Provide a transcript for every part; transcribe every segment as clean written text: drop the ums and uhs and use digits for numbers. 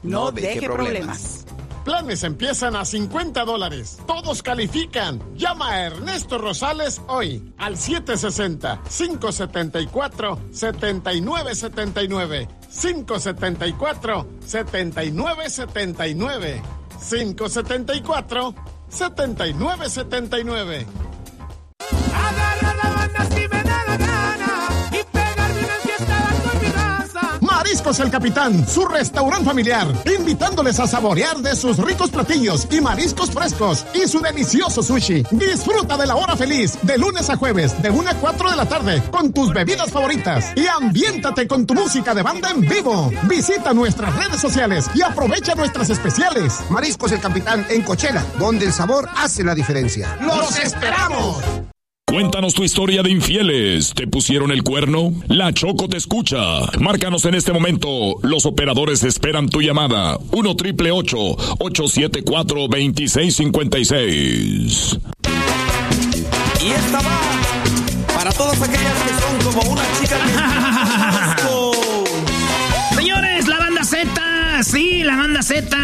No deje problemas. Planes empiezan a $50. Todos califican. Llama a Ernesto Rosales hoy al 760-574-7979. 574-7979. 574-7979. Agarra la banda si me da la gana y pegarme una fiesta con mi raza. Mariscos El Capitán, su restaurante familiar, invitándoles a saborear de sus ricos platillos y mariscos frescos y su delicioso sushi. Disfruta de la hora feliz de lunes a jueves de 1 a 4 de la tarde con tus bebidas favoritas y ambiéntate con tu música de banda en vivo. Visita nuestras redes sociales y aprovecha nuestras especiales. Mariscos El Capitán en Coachella, donde el sabor hace la diferencia. ¡Los esperamos! Cuéntanos tu historia de infieles. ¿Te pusieron el cuerno? La Choco te escucha. Márcanos en este momento. Los operadores esperan tu llamada. 1-888-874-2656. Y esta va para todas aquellas que son como una chica que... Señores, la banda Z. Sí, la banda Z.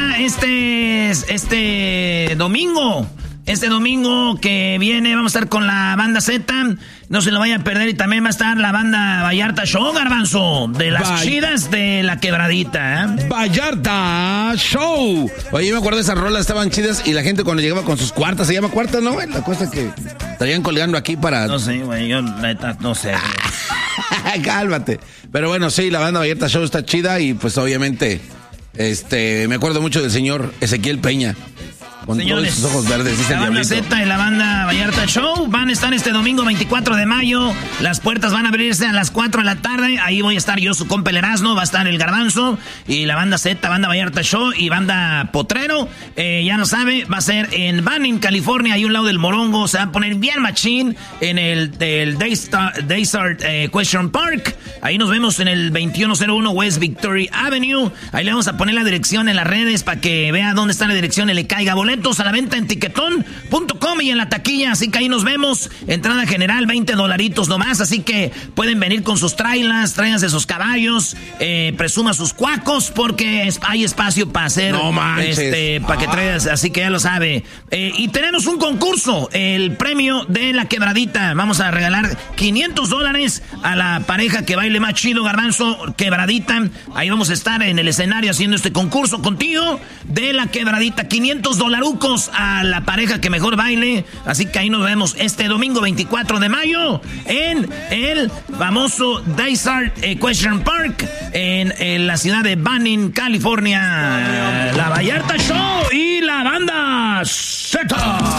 Este domingo. Este domingo que viene vamos a estar con la banda Z. No se lo vayan a perder. Y también va a estar la banda Vallarta Show, Garbanzo. De las chidas de la quebradita, ¿eh? Vallarta Show. Oye, yo me acuerdo de esas rolas, estaban chidas. Y la gente cuando llegaba con sus cuartas, se llama cuarta, ¿no? La cosa que estarían colgando aquí para... No sé, güey, yo neta, no sé. Cálmate. Pero bueno, sí, la banda Vallarta Show está chida. Y pues obviamente, me acuerdo mucho del señor Ezequiel Peña. Con señores, todos sus ojos verdes, dice la banda Z y la banda Vallarta Show van a estar este domingo 24 de mayo. Las puertas van a abrirse a las 4 de la tarde. Ahí voy a estar yo, su compa el Erasmo, va a estar el Garbanzo y la banda Z, banda Vallarta Show y banda Potrero. Ya no sabe, va a ser en Banning, California, ahí un lado del Morongo. Se va a poner bien machín en el Daysart Question Park. Ahí nos vemos en el 2101 West Victoria Avenue. Ahí le vamos a poner la dirección en las redes para que vea dónde está la dirección y le caiga boleto. A la venta en tiquetón.com y en la taquilla, así que ahí nos vemos. Entrada general, $20 nomás, así que pueden venir con sus trailas, tráiganse sus caballos, presuma sus cuacos, porque hay espacio para hacer, para que traigas, así que ya lo sabe. Y tenemos un concurso, el premio de la quebradita. Vamos a regalar $500 a la pareja que baile más chido, Garbanzo, quebradita. Ahí vamos a estar en el escenario haciendo este concurso contigo de la quebradita. $500 a la pareja que mejor baile. Así que ahí nos vemos este domingo 24 de mayo en el famoso Daysart Question Park en la ciudad de Banning, California. La Vallarta Show y la banda Z.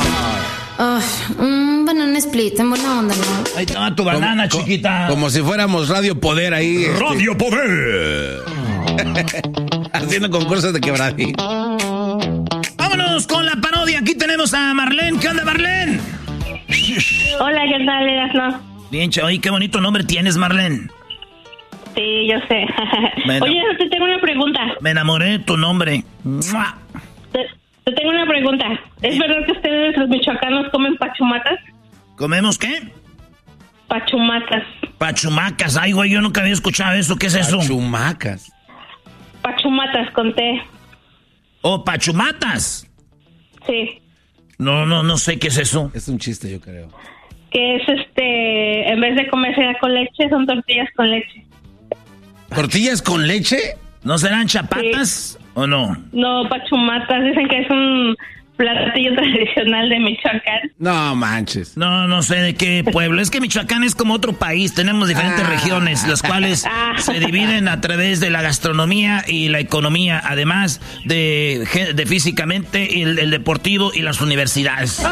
Banana split, en buena onda, ¿no? Ahí está tu banana, chiquita. Como si fuéramos Radio Poder ahí. Radio Poder. Haciendo concursos de quebradita. Vámonos con la parodia. Aquí tenemos a Marlene. ¿Qué onda, Marlene? Hola, ¿qué tal, Erasmo? Bien, oye, qué bonito nombre tienes, Marlene. Sí, yo sé. Oye, te tengo una pregunta. Me enamoré de tu nombre. Te tengo una pregunta. ¿Es verdad que ustedes, los michoacanos, comen pachumatas? ¿Comemos qué? Pachumatas. Pachumacas. Ay, güey, yo nunca había escuchado eso. ¿Qué es eso? Pachumacas. Pachumatas con T. ¿O pachumatas? Sí. No sé qué es eso. Es un chiste, yo creo. Que es en vez de comerse con leche, son tortillas con leche. ¿Tortillas con leche? ¿No serán chapatas o no? No, pachumatas. Dicen que es un platillo tradicional de Michoacán. No manches. No sé de qué pueblo. Es que Michoacán es como otro país. Tenemos diferentes regiones, las cuales se dividen a través de la gastronomía y la economía, además de físicamente, el deportivo y las universidades.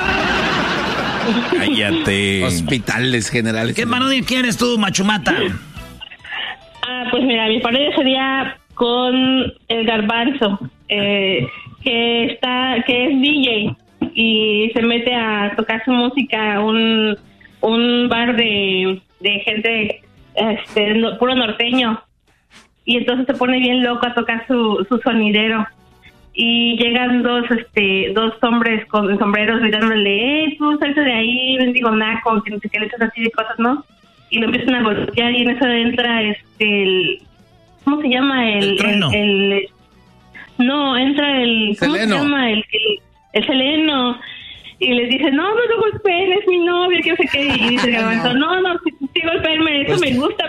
Cállate. Hospitales generales. ¿Qué parodia quieres tú, Machumata? Pues mira, mi parodia sería con el Garbanzo, que es DJ y se mete a tocar su música a un bar de gente puro norteño, y entonces se pone bien loco a tocar su sonidero, y llegan dos hombres con sombreros gritándole, tú salte de ahí, bendigo naco, que no sé qué, le echas así de cosas, ¿no? Y lo empiezan a golpear, y en eso entra ¿cómo se llama? El trueno. No, entra el... ¿Cómo Seleno. se llama? El Seleno. Y les dice, no lo golpeen, es mi novio, que no sé qué. Y dice el Garbanzo, no, sí golpeenme, eso me gusta.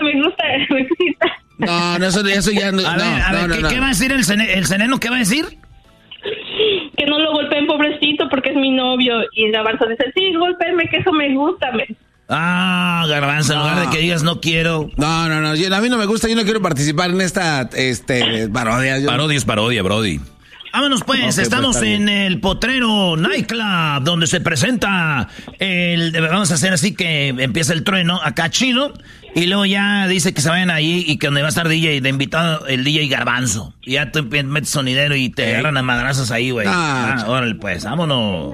No, eso ya no. A ver, ¿qué va a decir el Seleno? ¿Qué va a decir? Que no lo golpeen, pobrecito, porque es mi novio. Y el Garbanzo dice, sí, golpeenme, que eso me gusta. Garbanzo, en lugar de que digas no quiero. No, a mí no me gusta, yo no quiero participar en esta parodia. Parodia, Brody. Vámonos pues, Okay, estamos pues, en el Potrero Nightclub, donde se presenta vamos a hacer así que empieza el trueno, acá chido, y luego ya dice que se vayan ahí y que donde va a estar DJ de invitado, el DJ Garbanzo. Y ya tú metes sonidero y te agarran a madrazos ahí, güey. Órale pues, vámonos.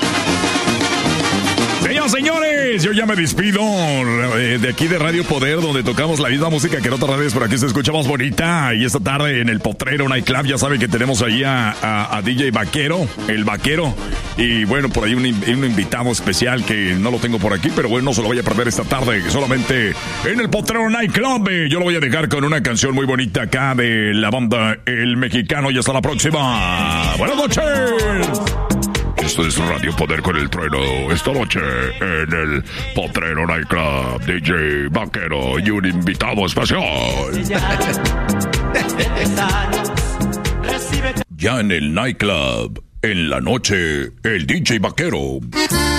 Señores, yo ya me despido de aquí de Radio Poder, donde tocamos la misma música que en otras redes, pero aquí se escucha más bonita. Y esta tarde en el Potrero Nightclub, ya saben que tenemos ahí a DJ Vaquero, el Vaquero. Y bueno, por ahí un invitado especial que no lo tengo por aquí, pero bueno, no se lo voy a perder esta tarde, solamente en el Potrero Nightclub. Yo lo voy a dejar con una canción muy bonita acá de la banda El Mexicano. Y hasta la próxima. Buenas noches. Esto es Radio Poder con el Trueno. Esta noche en el Potrero Nightclub, DJ Vaquero y un invitado especial. Ya en el nightclub, en la noche, el DJ Vaquero.